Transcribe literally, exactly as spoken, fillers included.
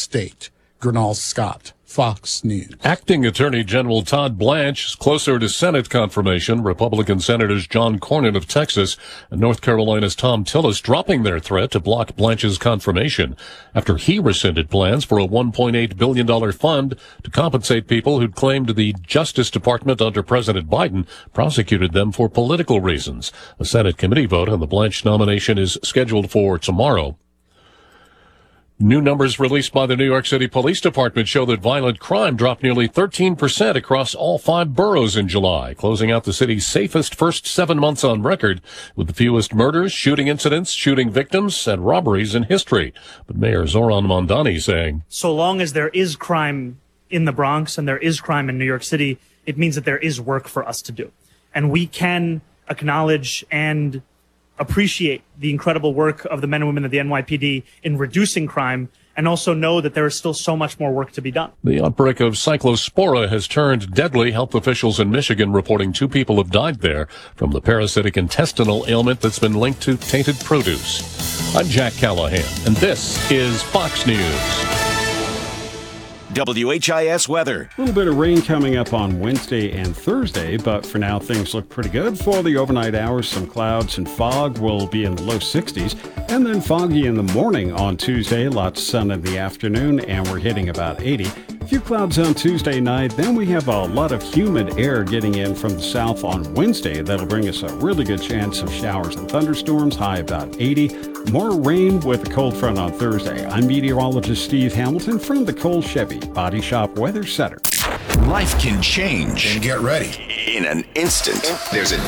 state. Gernal Scott, Fox News. Acting Attorney General Todd Blanche is closer to Senate confirmation. Republican Senators John Cornyn of Texas and North Carolina's Tom Tillis dropping their threat to block Blanche's confirmation after he rescinded plans for a one point eight billion dollars fund to compensate people who'd claimed the Justice Department under President Biden prosecuted them for political reasons. A Senate committee vote on the Blanche nomination is scheduled for tomorrow. New numbers released by the New York City Police Department show that violent crime dropped nearly thirteen percent across all five boroughs in July, closing out the city's safest first seven months on record, with the fewest murders, shooting incidents, shooting victims, and robberies in history. But Mayor Zoran Mondani saying, so long as there is crime in the Bronx and there is crime in New York City, it means that there is work for us to do. And we can acknowledge and appreciate the incredible work of the men and women of the N Y P D in reducing crime, and also know that there is still so much more work to be done. The outbreak of cyclospora has turned deadly. Health officials in Michigan reporting two people have died there from the parasitic intestinal ailment that's been linked to tainted produce. I'm Jack Callahan, and this is Fox News. W H I S weather. A little bit of rain coming up on Wednesday and Thursday, but for now things look pretty good. For the overnight hours, some clouds and fog will be in the low sixties, and then foggy in the morning on Tuesday, lots of sun in the afternoon, and we're hitting about eighty. A few clouds on Tuesday night, then we have a lot of humid air getting in from the south on Wednesday. That'll bring us a really good chance of showers and thunderstorms, high about eighty. More rain with a cold front on Thursday. I'm meteorologist Steve Hamilton from the Cole Chevy Body Shop Weather Center. Life can change. And get ready. In an instant. There's a